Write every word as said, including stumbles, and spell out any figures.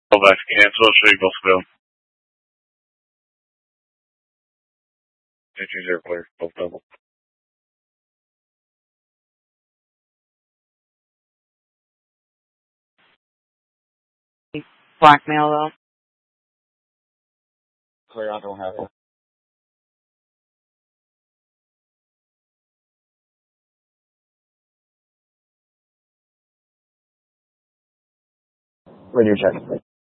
Go back, cancel, show you both bill. Two zero clear, both double. Blackmail though. Clear, I don't have it. When you're checking.